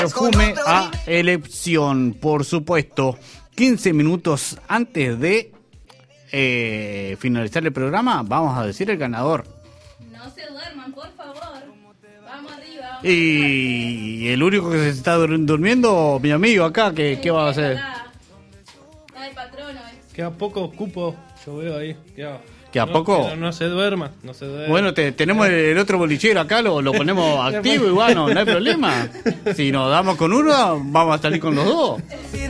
Perfume a elección, por supuesto. 15 minutos antes de finalizar el programa, vamos a decir el ganador. No se duerman, por favor. Vamos arriba. Y el único que se está durmiendo, mi amigo acá, ¿qué va a hacer? Está el patrono. Queda poco cupo, yo veo ahí. ¿Que a poco? Que no se duerma, Bueno, tenemos el otro bolichero acá, lo ponemos activo y bueno, no hay problema. Si nos damos con uno, vamos a salir con los dos.